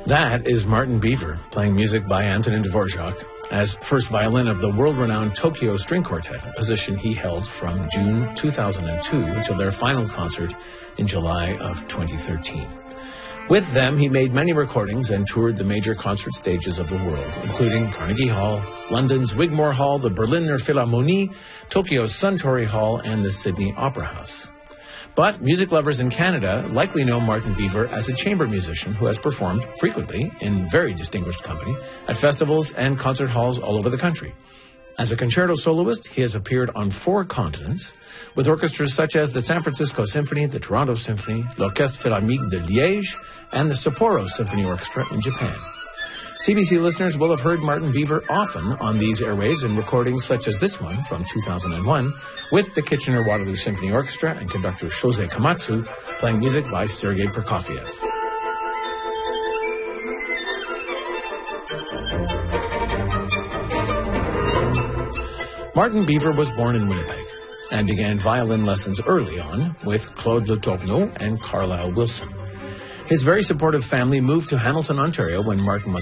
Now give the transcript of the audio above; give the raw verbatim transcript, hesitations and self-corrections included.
That is Martin Beaver, playing music by Antonin Dvorak as first violin of the world-renowned Tokyo String Quartet, a position he held from June two thousand two until their final concert in July of twenty thirteen. With them, he made many recordings and toured the major concert stages of the world, including Carnegie Hall, London's Wigmore Hall, the Berliner Philharmonie, Tokyo's Suntory Hall, and the Sydney Opera House. But music lovers in Canada likely know Martin Beaver as a chamber musician who has performed frequently in very distinguished company at festivals and concert halls all over the country. As a concerto soloist, he has appeared on four continents with orchestras such as the San Francisco Symphony, the Toronto Symphony, l'Orchestre Philharmonique de Liège, and the Sapporo Symphony Orchestra in Japan. C B C listeners will have heard Martin Beaver often on these airwaves in recordings such as this one from two thousand one with the Kitchener-Waterloo Symphony Orchestra and conductor Shosei Komatsu playing music by Sergei Prokofiev. Martin Beaver was born in Winnipeg and began violin lessons early on with Claude Le Tourneau and Carlisle Wilson. His very supportive family moved to Hamilton, Ontario when Martin was